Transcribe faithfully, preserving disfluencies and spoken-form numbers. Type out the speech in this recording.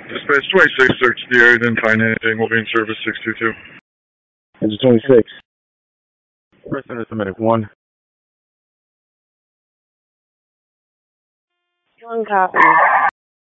Dispatch twenty-six, search the area, didn't find anything. Will be in service six two two. Engine twenty-six. Person is submitted one. One copy.